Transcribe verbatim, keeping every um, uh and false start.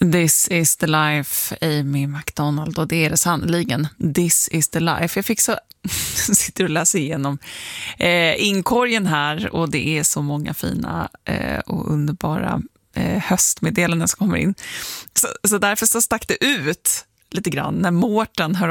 This is the life, Amy McDonald, och det är det sannoliken. This is the life. Jag fick så sitter och läser igenom eh, inkorgen här, och det är så många fina eh, och underbara eh, höstmeddelanden som kommer in. Så, så därför så stack det ut lite grann när Mårten hör